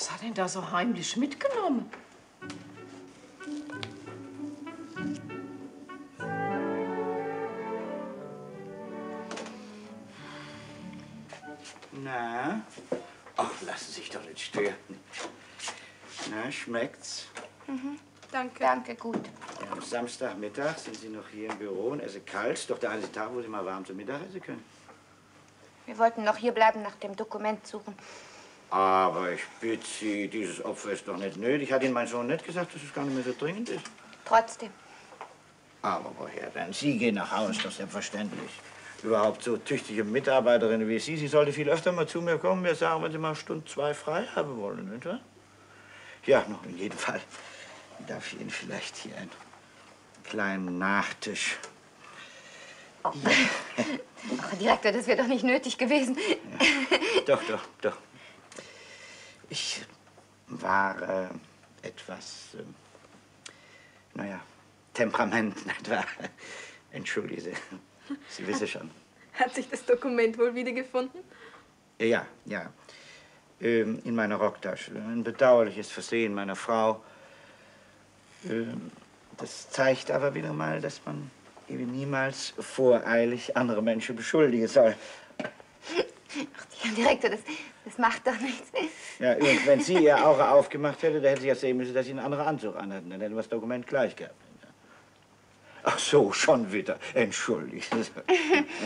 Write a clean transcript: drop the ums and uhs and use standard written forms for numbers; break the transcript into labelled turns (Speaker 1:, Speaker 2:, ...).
Speaker 1: Was hat denn da so heimlich mitgenommen?
Speaker 2: Na? Ach, lassen Sie sich doch nicht stören. Na, schmeckt's?
Speaker 3: Mhm, danke.
Speaker 4: Danke, gut.
Speaker 2: Ja, am Samstagmittag sind Sie noch hier im Büro und essen kalt. Ist doch der einzige Tag, wo Sie mal warm zum Mittag essen können.
Speaker 4: Wir wollten noch hier bleiben, nach dem Dokument suchen.
Speaker 2: Aber ich bitte Sie, dieses Opfer ist doch nicht nötig. Hat Ihnen mein Sohn nicht gesagt, dass es gar nicht mehr so dringend ist?
Speaker 4: Trotzdem.
Speaker 2: Aber woher denn? Sie gehen nach Hause, ist doch selbstverständlich. Überhaupt so tüchtige Mitarbeiterinnen wie Sie sollte viel öfter mal zu mir kommen, mir sagen, wenn Sie mal eine Stunde, zwei frei haben wollen, nicht wahr? Ja, noch in jedem Fall darf ich Ihnen vielleicht hier einen kleinen Nachtisch.
Speaker 4: Oh. Ach, Direktor, das wäre doch nicht nötig gewesen.
Speaker 2: Ja. Doch. Ich war etwas, naja, Temperament, nicht wahr? Entschuldigen Sie, Sie wissen schon.
Speaker 3: Hat sich das Dokument wohl wiedergefunden?
Speaker 2: Ja. In meiner Rocktasche. Ein bedauerliches Versehen meiner Frau. Das zeigt aber wieder mal, dass man eben niemals voreilig andere Menschen beschuldigen soll.
Speaker 4: Ach, Direktor, das macht doch nichts.
Speaker 2: Ja, übrigens, wenn Sie Ihr Auge aufgemacht hätte, dann hätte Sie ja sehen müssen, dass Sie einen anderen Anzug anhatten. Dann hätten wir das Dokument gleich gehabt. Ach so, schon wieder. Entschuldigen Sie.